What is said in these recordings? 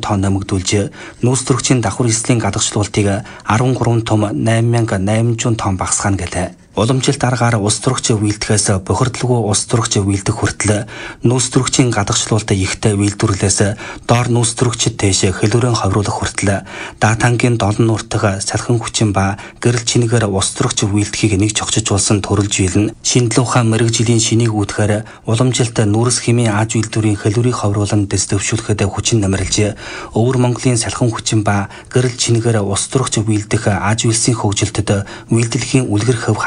тонн нэмэгдүүлж, нүүрс төрөгчийн давхар эслийн гадагшлуултыг 13 том 8800 тонн багасгана гэлээ. Уламжилт аргаар ус төрөгч үйлдэхээс бохирдолгүй ус төрөгч үйлдэх хүртэл нүүрс төрөгчийн гадагшлуултыг ихтэй үйлдвэрлэлээс доор нүүрс төрөгчд тэш хэлүүрэн ховруулах хүртэл даатангийн 7 нууртах салхин хүчин ба гэрэл чингээр ус төрөгч үйлдэхийг нэг чогчжуулсан төрөлж биелнэ. Шинжлэх ухаан мэрэгжлийн шинийг үүдхээр уламжилт нүүрс хэмийн Аз үйлдвэрийн хэлүүрийг ховруулан дэс дэвшүүлэхэд хүчин нэмэрлж, өвөр Монголын салхин хүчин ба гэрэл чингээр ус төрөгч үйлдэх Аз үйлсийн хөгжилтөд үйлдэлхийн үлгэр хөв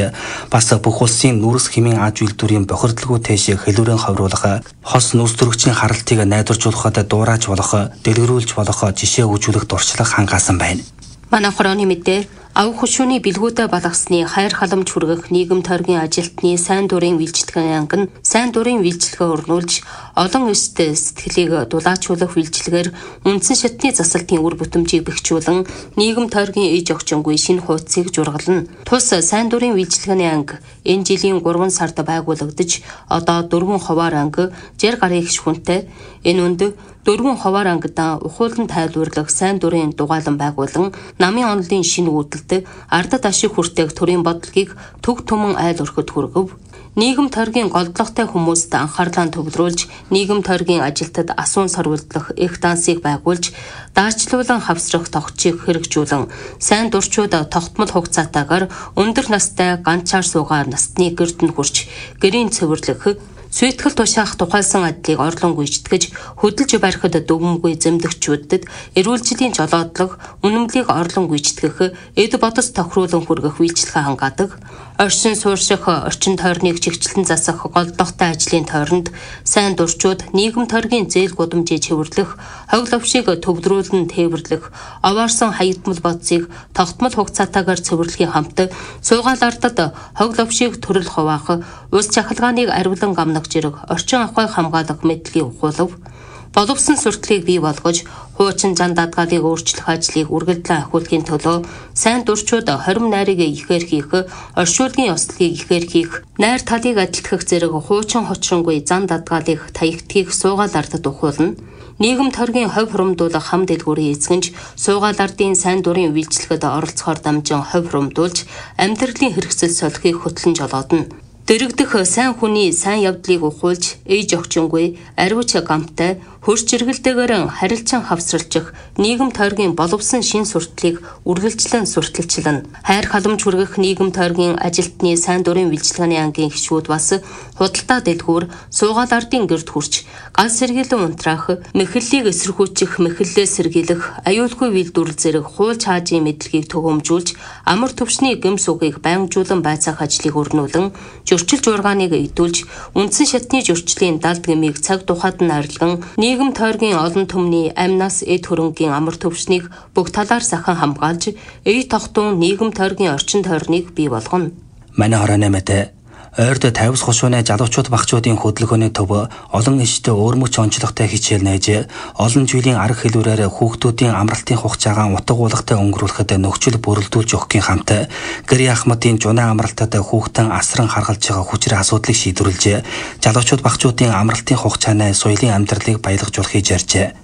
бас бүх улсын нүүрс хэмийн Аз үйлдвэрийн бохирдолгүй тэш хэлүүрэн ховруулах, хос нүүрс төрөгчийн харалтыг найдваржуулахад дуурааж болох, дэлгэрүүлж болох жишээ өгүүлэх дуршлаг хангаасан байна. Манай хорооны мэдээ авах хөшөөний бэлгүүдэд балгасны хайр халамж хүргэх нийгэм тойргийн ажилтны сайн дурын үйлчлэгийн анги нь сайн дурын үйлчлэгээ өрнүүлж олон өстэй сэтгэлийг дулаачуулах үйлчлэгээр үндсэн шатны засалтын үр бүтэмжийг бэхжүүлэн нийгэм тойргийн ээж огчингүй шинэ хуудсыг жургална. Тус сайн дурын үйлчлэгийн анги энэ жилийн 3 сард байгуулагдаж одоо 4 хуваар анги 60 гаруй их хүнтэй. Энэ үнд 4 хуваар ангидаа ухуулан тайлбарлах сайн дурын дугаалan байгуулан намын онолын шинэ үүдэлд ардад ашиг хүртээх төрийн бодлогыг төг түмэн айл өрхөд хүргэв. Нийгэм тойргийн голдлоготой хүмүүст анхаарлаа төвлөрүүлж, нийгэм тойргийн ажилтад асуун сорволдлох их дансыг байгуулж, даачлуулан хавсрах тогтчийг хэрэгжүүлэн, сайн дурчууд тогтмол хугацаатаагаар өндөр настай ганцаар суугаар насны гэрдэн хүрч, гэрийн цэвэрлэх, сүйтгэл тушаах тухайлсан адлыг орлон гүйцэтгэж, хөдөлж барихад дүгмгүй зэмдэгчүүдэд эрүүл жилийн жолоодлого, үнэмлийг орлон гүйцэтгэх, эд бодос тохируулан хүргэх үйлчлэгээ хангаадаг. Оршин суурших, орчин тойрныг чигчлэн засах голдлоготой ажлын тойронд сайн дурчууд нийгэм тойргийн зээл гудамжийг цэвэрлэх, хог лавшийг төвлөрүүлэн тээвэрлэх, овоорсон хаягдмал бодсыг тогтмол хугацаатаагаар цэвэрлэхийн хамт суугаал ардад хог лавшийг төрөл хуваах, улс чахалгааныг аривлан гамнах зэрэг орчин ахуй хамгаалах мэдлэгийг ухуулав. Боловсон сурталыг бий болгож, хуучин зан даатгалыг өөрчлөх ажлыг үргэлжлэн ахиулахын төлөө сайн дурчууд хорим найрыг ихээр хийх, оршуулгын ёслолыг ихээр хийх, найр талыг адилтгах зэрэг хуучин хочронгүй зан даатгалыг таягтгийг суугаал ардад ухуулна. Нийгэм тойргийн ховь хуримдуулах хам дэлгүүрийн эзэгэнж суугаал ардын сайн дурын үйлчлэгэд оролцохоор дамжин ховь хуримдуулж, амьдралын хэрэгсэл солихыг хөтлөн жолоодно. Дэрэгдэх сайн хүний сайн явдлыг ухуулж, ээж огчингүй, ариуч гамтай, хөрч эргэлтэйгээр харилцан хавсралчих нийгэм тойргийн боловсон шин сурталыг үргэлжлэн сурталчлана. Хайр халамж хүргэх нийгэм тойргийн ажилтны сайн дурын үйлчлэгээний ангийн гишүүд бас худалдаа дэлгүүр, суугаал ардын гэрд хүрч, гал сэргийлэн унтраах, мэхэллийг эсэргүүцэх, мэхэллээ сэргийлэх, аюулгүй үйлдвэрлэл зэрэг хууль чаажийн мэдлэгийг төгөөмжүүлж, амар төвшний гэмс үгийг байнгажуулан байцаах ажлыг өрнүүлэн, зөрчил жуургааныг эдүүлж, үндсэн шатны зөрчлийн далд гэмийг цаг тухайд нь арилган, нийгэм тойргийн олон түмний амнаас эд хөрөнгийн амар төвшнийг бүх талаар сахан хамгаалж, эй тогтун нийгэм тойргийн орчин тойрныг бий болгоно. Манай хорооны мэдээ ойрд 50 хушууны залуучууд багчуудын хөдөлгөөний төв олон иштэй өөрмөч онцлогтой хичээл нээж, олон жилийн арга хэлбэрээр хүүхдүүдийн амралтын хугацаагаа утга уулгатай өнгөрүүлэхэд нөхцөл бүрэлдүүлж өгөхийн хамт гэрийн ахмадын жунаа амралтад хүүхдэн асран харгалж байгаа хүчээр асуудлыг шийдвэрлэж, залуучууд багчуудын амралтын хугацааны соёлын амьдралыг баялгажуулахыг ярьжээ.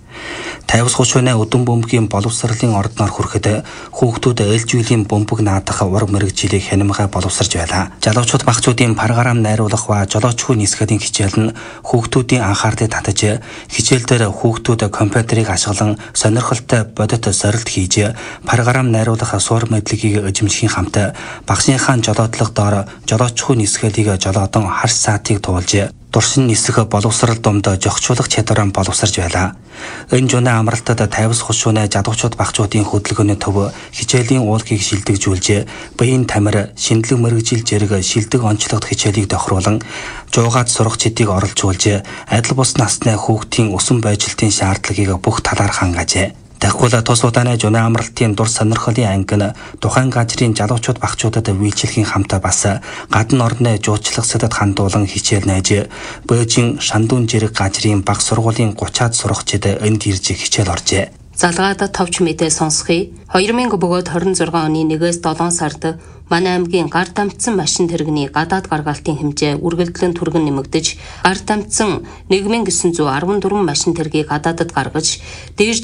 50 хушууны өдөн бөмбөгийн боловсролын ордноор хүрэхэд хүүхдүүд ээлж үеийн бөмбөг наадах ураг мэрэгжилийг хянамгай боловсрж байлаа. Залуучууд багцуудын програм найруулах ба жолоочгүй нисгэдийн хичээл нь хүүхдүүдийн анхаарлыг татаж, хичээл дээр хүүхдүүд компьютерыг ашиглан сонирхолтой бодит сорилт хийж, програм найруулах суур мэдлэгийг эзэмшихийн хамт багшийнхаа жолоодлого доор жолоочгүй нисгэлийг жолоодон харс саатыг туулж, дуршин нисэх боловсрал дунд зохицуулах чадвараа боловсрж байлаа. Энэ жунаа амралтад 50 хушууны залуучууд багчуудын хөдөлгөөний төв хичээлийн уулгийг шилдэгжүүлж, биеийн тамир, шинэлэг мэрэгжил зэрэг шилдэг онцлогт хичээлийг тохируулан, жуугаад сурах чэдийг оролцуулж, адил бус насны хүүхдийн өсөн байжилтын шаардлагыг бүх талаар хангаажээ. Тэгвэл тус удааны жунаа амралтын дур сонирхлын анги нь тухайн газрын залуучууд багчуудад үйлчлэхийн хамт бас гадна орны жуулчлах сэдэд хандуулан хичээл найж, Бээжин Шандун зэрэг газрын баг сургуулийн 30-аад сурагчид энд ирж хичээл оржээ. Залгаад товч мэдээ сонсхий. 2026 оны 1-ээс 7 сард манай аймгийн гар дамжсан машин тэрэгний гадаад гаргалтын хэмжээ үргэлжлэн түргэн нэмэгдэж, гар дамжсан 1914 машин тэргийг гадаадад гаргаж, дээр